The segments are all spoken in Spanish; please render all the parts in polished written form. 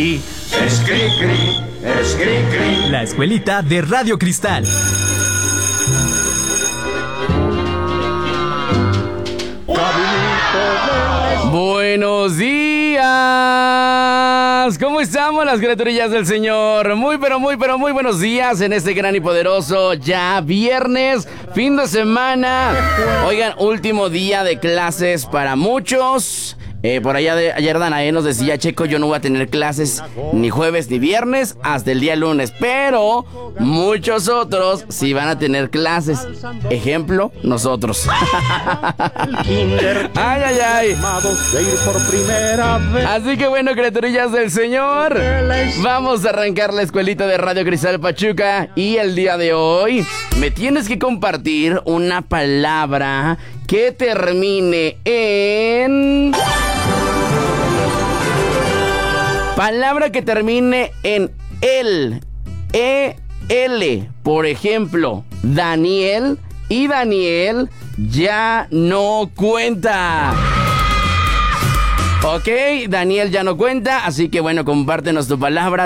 Es cri-cri, es cri-cri. La escuelita de Radio Cristal. Buenos días. ¿Cómo estamos las criaturillas del Señor? Muy buenos días en este gran y poderoso ya viernes, fin de semana. Oigan, último día de clases para muchos. Por allá ayer Danae nos decía: Checo, yo no voy a tener clases ni jueves ni viernes hasta el día lunes, pero muchos otros sí van a tener clases. Ejemplo, nosotros. Ay. Así que bueno, criaturillas del Señor, vamos a arrancar la escuelita de Radio Cristal Pachuca. Y el día de hoy me tienes que compartir una palabra que termine en... Palabra que termine en el, E-L. Por ejemplo, Daniel, y Daniel ya no cuenta. Ok, Daniel ya no cuenta, así que bueno, compártenos tu palabra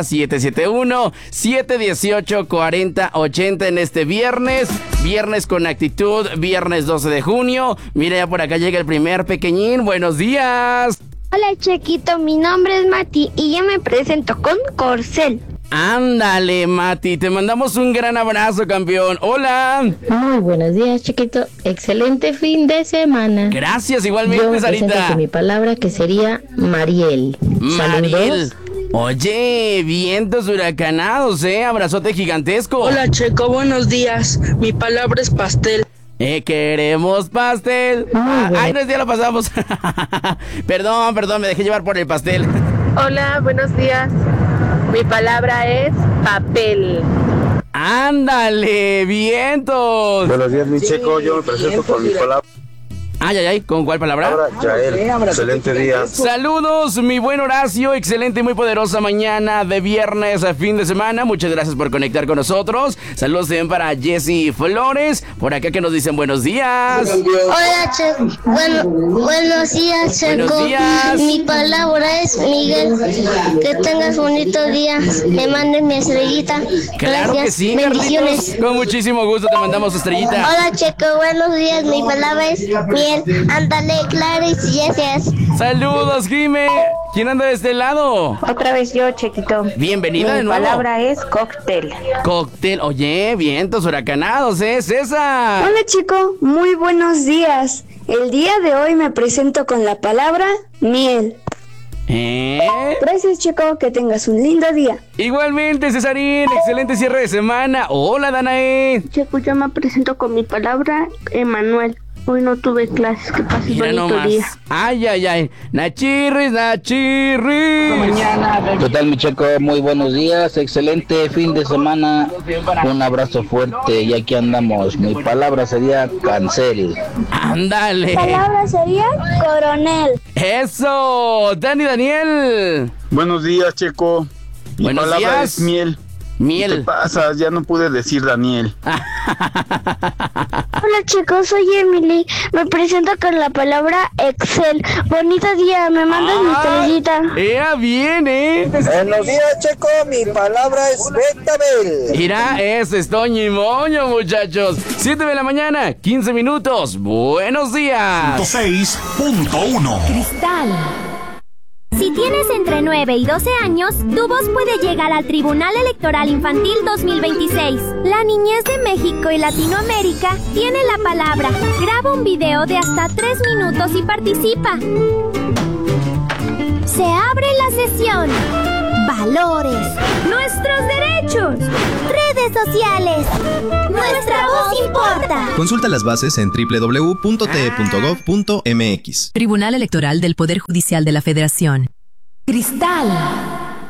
771-718-4080 en este viernes con actitud, viernes 12 de junio. Mira, ya por acá llega el primer pequeñín. Buenos días. Hola, Chequito, mi nombre es Mati y yo me presento con Corcel. Ándale, Mati, te mandamos un gran abrazo, campeón. Hola. Muy buenos días, Chiquito. Excelente fin de semana. Gracias, igualmente, yo me Sarita. presento con mi palabra que sería Mariel. Mariel. Saludos. Oye, vientos huracanados, abrazote gigantesco. Hola, Checo, buenos días. Mi palabra es pastel. Queremos pastel. Ay, no, ya lo pasamos. Perdón, me dejé llevar por el pastel. Hola, buenos días. Mi palabra es papel. Ándale, vientos. Buenos días, mi Checo. Yo me presento con mi palabra. Ay, ¿con cuál palabra? Yael, excelente día. Saludos, mi buen Horacio, excelente y muy poderosa mañana de viernes a fin de semana. Muchas gracias por conectar con nosotros. Saludos también para Jessy Flores, por acá que nos dicen buenos días. Hola, Checo. Buenos días, Checo. Buenos días. Mi palabra es Miguel. Que tengas bonito día. Me manden mi estrellita. Claro. Gracias. Que sí, bendiciones. Carlitos. Con muchísimo gusto te mandamos estrellita. Hola, Checo, buenos días. Mi palabra es miel. Ándale, Clarice, gracias. Saludos, Jime. ¿Quién anda de este lado? Otra vez yo, Chequito. Bienvenida de nuevo. Mi palabra es cóctel. Cóctel. Oye, vientos huracanados, César. Hola, Chico, muy buenos días. El día de hoy me presento con la palabra miel. Gracias, Chico, que tengas un lindo día. Igualmente, Cesarín, excelente cierre de semana. Hola, Danae. Chico, yo me presento con mi palabra Emanuel. Hoy no tuve clases, que pases Mira bonito nomás. día. Ay. Nachirris. Total, mi Checo, muy buenos días, excelente fin de semana. Un abrazo fuerte y aquí andamos. Mi palabra sería cancel. Ándale. Mi palabra sería coronel. Eso, Daniel. Buenos días, Checo. Mi Buenos palabra días. es miel. Miel. ¿Qué te pasa? Ya no pude decir Daniel. Hola, chicos, soy Emily. Me presento con la palabra Excel. Bonito día, me mandas mi estrellita. Era bien, Buenos días, Checo. Mi palabra es Betabel. Mira, ese es Toño y Moño, muchachos. 7 de la mañana, 15 minutos. Buenos días. 6.1 Cristal. Si tienes entre 9 y 12 años, tu voz puede llegar al Tribunal Electoral Infantil 2026. La niñez de México y Latinoamérica tiene la palabra. Graba un video de hasta 3 minutos y participa. Se abre la sesión. Valores. Nuestros derechos. Redes sociales. Nuestra voz importa. Consulta las bases en www.te.gov.mx. Tribunal Electoral del Poder Judicial de la Federación. Cristal.